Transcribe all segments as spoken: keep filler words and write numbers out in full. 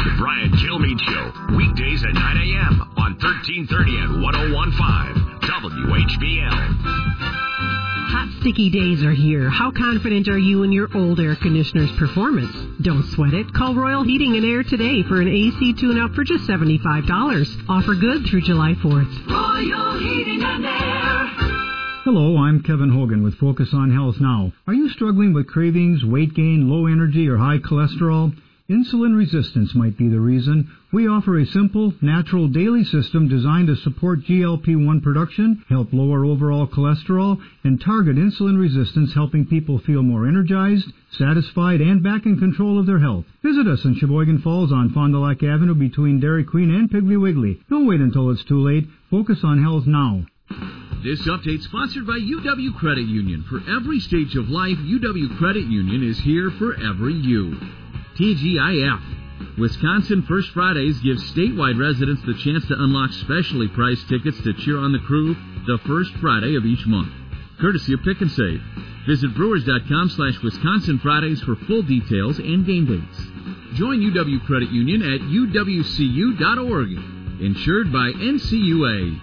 The Brian Kilmeade Show, weekdays at nine a.m. on thirteen thirty and ten fifteen W H B L. Hot, sticky days are here. How confident are you in your old air conditioner's performance? Don't sweat it. Call Royal Heating and Air today for an A C tune-up for just seventy-five dollars. Offer good through July fourth. Royal Heating and Air. Hello, I'm Kevin Hogan with Focus on Health Now. Are you struggling with cravings, weight gain, low energy, or high cholesterol? Insulin resistance might be the reason. We offer a simple, natural daily system designed to support G L P one production, help lower overall cholesterol, and target insulin resistance, helping people feel more energized, satisfied, and back in control of their health. Visit us in Sheboygan Falls on Fond du Lac Avenue between Dairy Queen and Piggly Wiggly. Don't wait until it's too late. Focus on health now. This update sponsored by U W Credit Union. For every stage of life, U W Credit Union is here for every you. T G I F. Wisconsin First Fridays gives statewide residents the chance to unlock specially priced tickets to cheer on the crew the first Friday of each month, courtesy of Pick and Save. Visit brewers.com slash Wisconsin Fridays for full details and game dates. Join U W Credit Union at U W C U dot org. Insured by N C U A.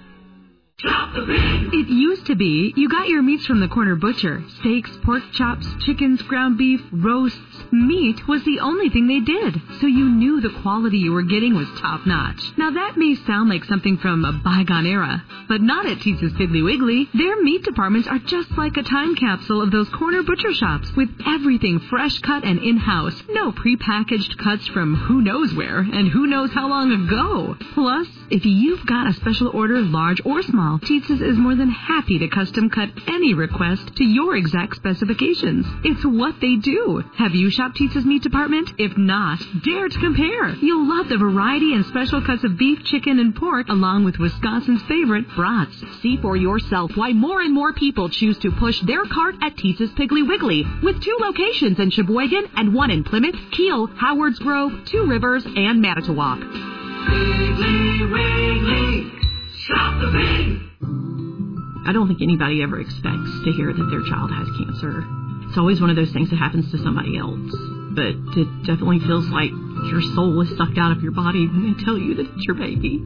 It used to be you got your meats from the corner butcher. Steaks, pork chops, chickens, ground beef, roasts. Meat was the only thing they did, so you knew the quality you were getting was top-notch. Now that may sound like something from a bygone era, but not at Teese's Piggly Wiggly. Their meat departments are just like a time capsule of those corner butcher shops, with everything fresh cut and in-house. No prepackaged cuts from who knows where and who knows how long ago. Plus, if you've got a special order, large or small, Teese's is more than happy to custom cut any request to your exact specifications. It's what they do. Have you shopped Teese's meat department? If not, dare to compare. You'll love the variety and special cuts of beef, chicken, and pork, along with Wisconsin's favorite brats. See for yourself why more and more people choose to push their cart at Teese's Piggly Wiggly, with two locations in Sheboygan and one in Plymouth, Kiel, Howards Grove, Two Rivers, and Manitowoc. Piggly Wiggly, shop the pig. I don't think anybody ever expects to hear that their child has cancer. It's always one of those things that happens to somebody else. But it definitely feels like your soul is sucked out of your body when they tell you that it's your baby.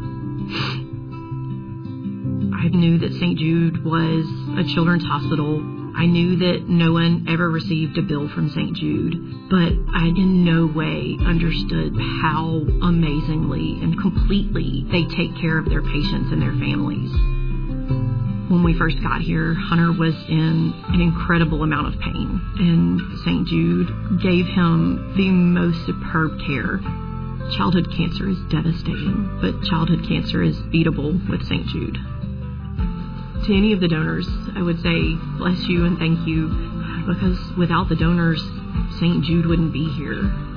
I knew that Saint Jude was a children's hospital. I knew that no one ever received a bill from Saint Jude, but I in no way understood how amazingly and completely they take care of their patients and their families. When we first got here, Hunter was in an incredible amount of pain, and Saint Jude gave him the most superb care. Childhood cancer is devastating, but childhood cancer is beatable with Saint Jude. To any of the donors, I would say bless you and thank you, because without the donors, Saint Jude wouldn't be here.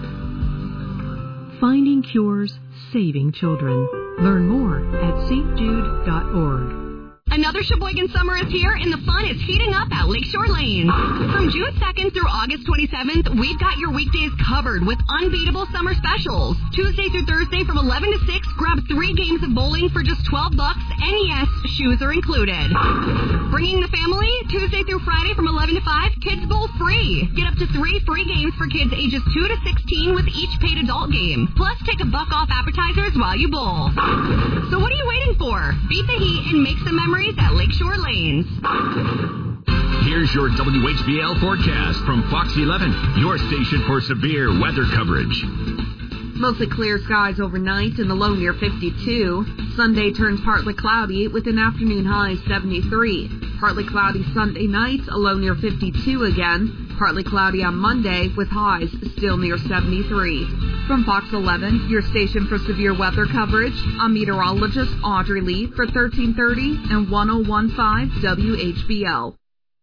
Finding cures, saving children. Learn more at s t jude dot org. Another Sheboygan summer is here, and the fun is heating up at Lakeshore Lanes. From June second through August twenty-seventh, we've got your weekdays covered with unbeatable summer specials. Tuesday through Thursday from eleven to six, grab three games of bowling for just twelve bucks, and yes, shoes are included. Bringing the family, Tuesday through Friday from eleven to five, kids bowl free. Get up to three free games for kids ages two to sixteen with each paid adult game. Plus, take a buck off appetizers while you bowl. So what are you waiting for? Beat the heat and make some memories at Lakeshore Lanes. Here's your W H B L forecast from Fox eleven, your station for severe weather coverage. Mostly clear skies overnight and the low near fifty-two. Sunday turns partly cloudy with an afternoon high of seventy-three. Partly cloudy Sunday night, a low near fifty-two again. Partly cloudy on Monday with highs still near seventy-three. From Fox eleven, your station for severe weather coverage, I'm meteorologist Audrey Lee for thirteen thirty and ten fifteen W H B L.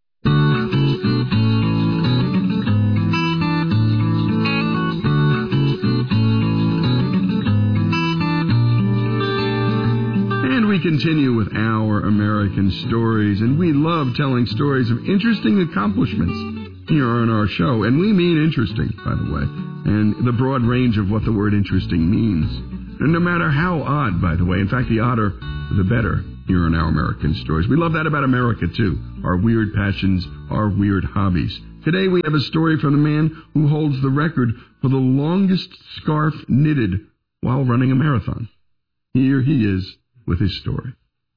And we continue with our American stories, and we love telling stories of interesting accomplishments here on our show. And we mean interesting, by the way, and the broad range of what the word interesting means. And no matter how odd, by the way, in fact, the odder, the better here on our American stories. We love that about America, too, our weird passions, our weird hobbies. Today we have a story from the man who holds the record for the longest scarf knitted while running a marathon. Here he is with his story.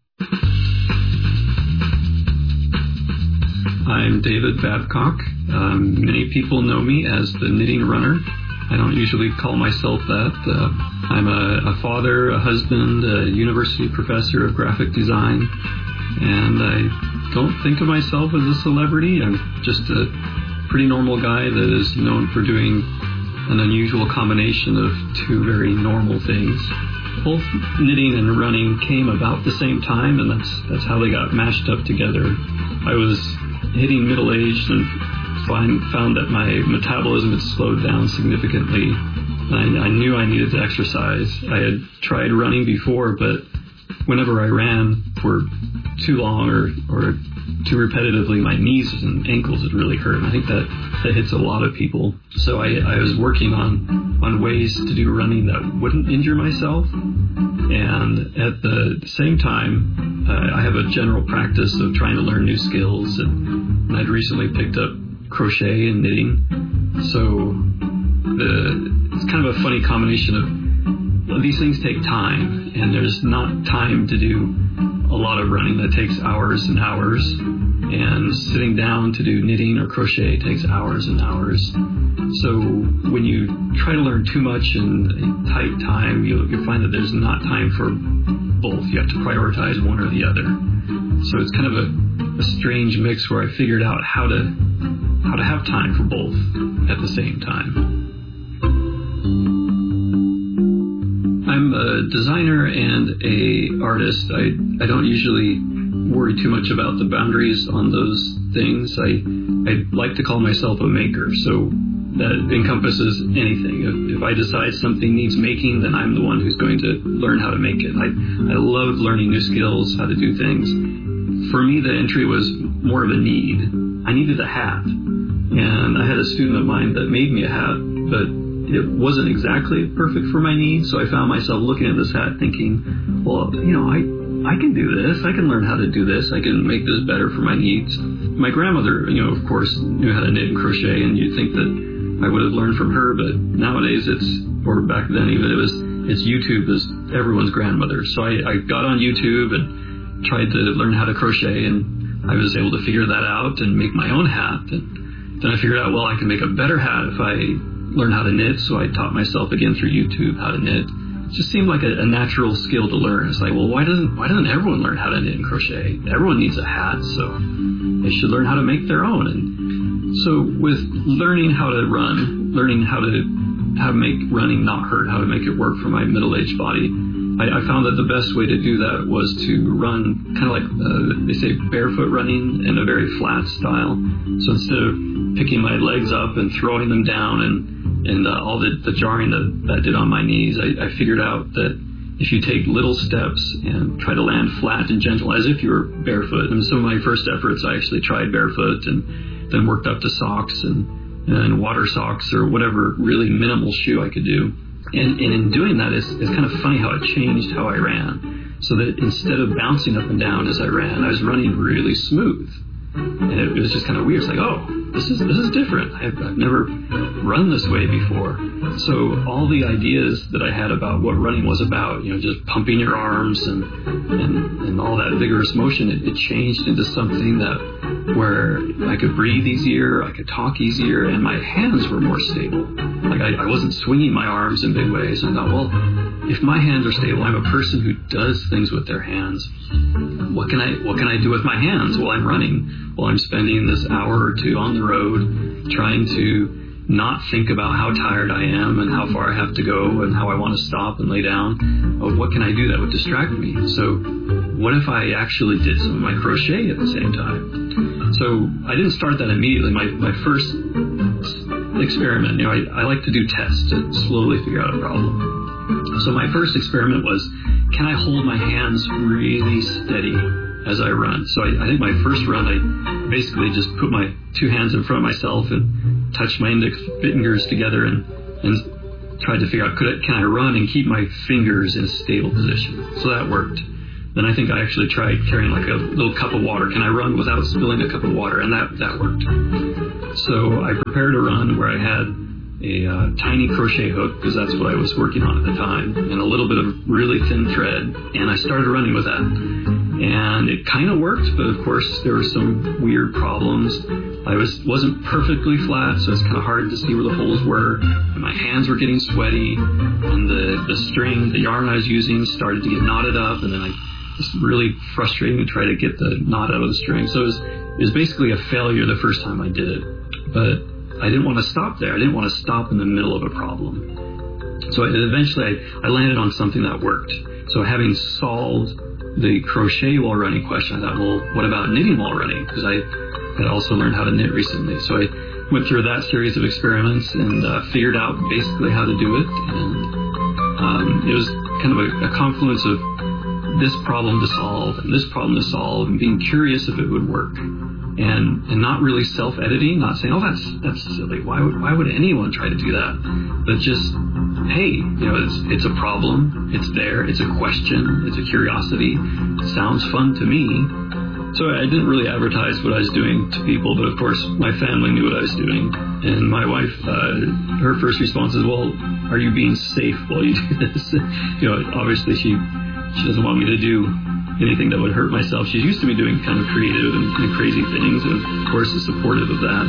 I'm David Babcock. Um, many people know me as the Knitting Runner. I don't usually call myself that. Uh, I'm a, a father, a husband, a university professor of graphic design, and I don't think of myself as a celebrity. I'm just a pretty normal guy that is known for doing an unusual combination of two very normal things. Both knitting and running came about the same time, and that's that's how they got mashed up together. I was hitting middle age and find, found that my metabolism had slowed down significantly. And I, I knew I needed to exercise. I had tried running before, but whenever I ran for too long or, or too repetitively, my knees and ankles would really hurt. And I think that, that hits a lot of people. So I, I was working on, on ways to do running that wouldn't injure myself. And at the same time, uh, I have a general practice of trying to learn new skills. And, and I'd recently picked up crochet and knitting. So the, it's kind of a funny combination of well, these things take time, and there's not time to do a lot of running. That takes hours and hours, and sitting down to do knitting or crochet takes hours and hours. So when you try to learn too much in a tight time, you'll, you'll find that there's not time for both. You have to prioritize one or the other. So it's kind of a, a strange mix where I figured out how to how to have time for both at the same time. I'm a designer and a artist. I, I don't usually worry too much about the boundaries on those things. I I like to call myself a maker, so that encompasses anything. If, if I decide something needs making, then I'm the one who's going to learn how to make it. I, I love learning new skills, how to do things. For me, the entry was more of a need. I needed a hat, and I had a student of mine that made me a hat, but it wasn't exactly perfect for my needs, so I found myself looking at this hat thinking, well, you know, I I can do this. I can learn how to do this. I can make this better for my needs. My grandmother, you know, of course, knew how to knit and crochet, and you'd think that I would have learned from her, but nowadays it's, or back then even, it was, it's YouTube is everyone's grandmother. So I, I got on YouTube and tried to learn how to crochet, and I was able to figure that out and make my own hat. And then I figured out, well, I can make a better hat if I learn how to knit, so I taught myself again through YouTube how to knit. It just seemed like a, a natural skill to learn. It's like, well, why doesn't why doesn't everyone learn how to knit and crochet? Everyone needs a hat, so they should learn how to make their own. And so with learning how to run, learning how to how to make running not hurt, how to make it work for my middle-aged body, I, I found that the best way to do that was to run kind of like uh, they say barefoot running in a very flat style. So instead of picking my legs up and throwing them down and and uh, all the, the jarring that that did on my knees, I, I figured out that if you take little steps and try to land flat and gentle as if you were barefoot. And some of my first efforts, I actually tried barefoot and then worked up to socks and, and then water socks or whatever really minimal shoe I could do. And, and in doing that, it's, it's kind of funny how it changed how I ran. So that instead of bouncing up and down as I ran, I was running really smooth. And it, it was just kind of weird. It's like, oh, this is this is different. I've, I've never run this way before. So all the ideas that I had about what running was about, you know, just pumping your arms and and, and all that vigorous motion, it, it changed into something that where I could breathe easier, I could talk easier, and my hands were more stable. Like I, I wasn't swinging my arms in big ways. I thought, well, if my hands are stable, I'm a person who does things with their hands. What can I what can I do with my hands while I'm running? While I'm spending this hour or two on the road trying to not think about how tired I am and how far I have to go and how I want to stop and lay down. Oh, what can I do that would distract me? So what if I actually did some of my crochet at the same time? So I didn't start that immediately. My my first experiment, you know, I, I like to do tests to slowly figure out a problem. So my first experiment was, can I hold my hands really steady as I run? So I, I think my first run, I basically just put my two hands in front of myself and touched my index fingers together and, and tried to figure out, could I, can I run and keep my fingers in a stable position? So that worked. Then I think I actually tried carrying like a little cup of water. Can I run without spilling a cup of water? And that, that worked. So I prepared a run where I had a uh, tiny crochet hook, because that's what I was working on at the time, and a little bit of really thin thread, and I started running with that. And it kind of worked, but of course there were some weird problems. I was, wasn't perfectly flat, so it's kind of hard to see where the holes were, and my hands were getting sweaty, and the, the string, the yarn I was using started to get knotted up, and then I was really frustrating to try to get the knot out of the string. So it was, it was basically a failure the first time I did it. But I didn't want to stop there. I didn't want to stop in the middle of a problem. So eventually I, I landed on something that worked. So having solved the crochet while running question, I thought, well, what about knitting while running? Because I had also learned how to knit recently. So I went through that series of experiments and uh, figured out basically how to do it. And um, it was kind of a, a confluence of this problem to solve and this problem to solve and being curious if it would work. And and not really self-editing, not saying, oh, that's that's silly. Why would why would anyone try to do that? But just, hey, you know, it's it's a problem. It's there. It's a question. It's a curiosity. It sounds fun to me. So I didn't really advertise what I was doing to people, but of course my family knew what I was doing. And my wife, uh, her first response is, well, are you being safe while you do this? You know, obviously she she doesn't want me to do anything that would hurt myself. She's used to me doing kind of creative and, and crazy things, and of course is supportive of that.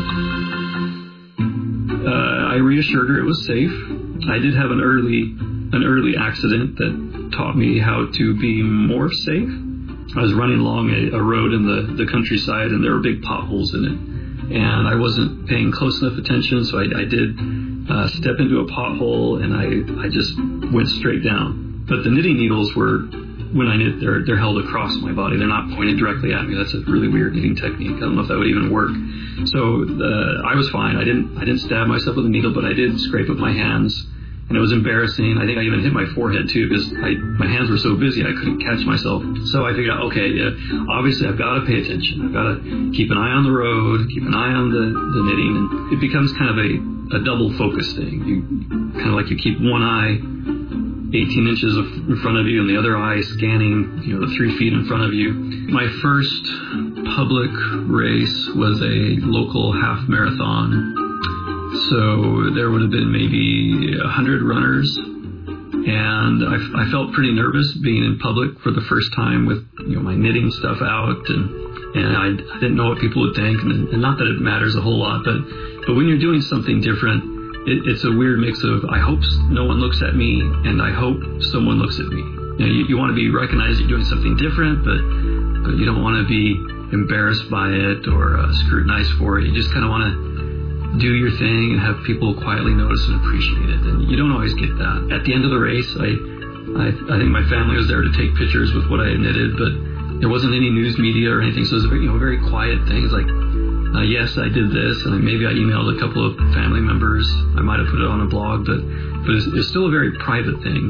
Uh, I reassured her it was safe. I did have an early an early accident that taught me how to be more safe. I was running along a, a road in the, the countryside, and there were big potholes in it. And I wasn't paying close enough attention, so I, I did uh, step into a pothole, and I, I just went straight down. But the knitting needles were, when I knit, they're, they're held across my body. They're not pointed directly at me. That's a really weird knitting technique. I don't know if that would even work. So uh, I was fine. I didn't I didn't stab myself with a needle, but I did scrape up my hands, and it was embarrassing. I think I even hit my forehead too, because I, my hands were so busy I couldn't catch myself. So I figured out, okay, yeah, obviously I've got to pay attention. I've got to keep an eye on the road, keep an eye on the, the knitting, and it becomes kind of a, a double focus thing. You kind of like you keep one eye eighteen inches in front of you and the other eye scanning, you know, the three feet in front of you. My first public race was a local half marathon. So there would have been maybe a hundred runners, and I, I felt pretty nervous being in public for the first time with, you know, my knitting stuff out, and and I, I didn't know what people would think, and, and not that it matters a whole lot, but but when you're doing something different, it, it's a weird mix of I hope no one looks at me and I hope someone looks at me. You know, you, you want to be recognized you're doing something different, but but you don't want to be embarrassed by it or uh, scrutinized for it. You just kind of want to do your thing and have people quietly notice and appreciate it. And you don't always get that. At the end of the race, I, I, I think my family was there to take pictures with what I had knitted, but there wasn't any news media or anything, so it was a very, you know, a very quiet thing. It's like, uh, yes, I did this, and maybe I emailed a couple of family members. I might have put it on a blog, but, but it's, it's still a very private thing.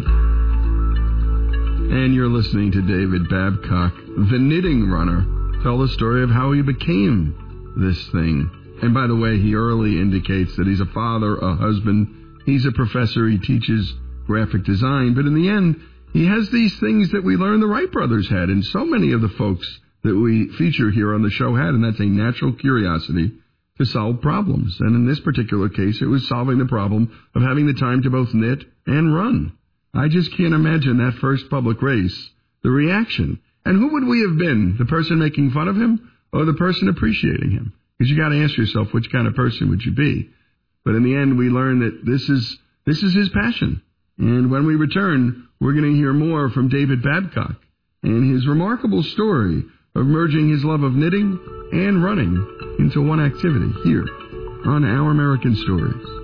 And you're listening to David Babcock, the knitting runner, tell the story of how he became this thing. And by the way, he early indicates that he's a father, a husband, he's a professor, he teaches graphic design, but in the end, he has these things that we learned the Wright brothers had, and so many of the folks that we feature here on the show had, and that's a natural curiosity to solve problems. And in this particular case, it was solving the problem of having the time to both knit and run. I just can't imagine that first public race, the reaction. And who would we have been, the person making fun of him or the person appreciating him? Because you got to ask yourself, which kind of person would you be? But in the end, we learn that this is this is his passion. And when we return, we're going to hear more from David Babcock and his remarkable story of merging his love of knitting and running into one activity here on Our American Stories.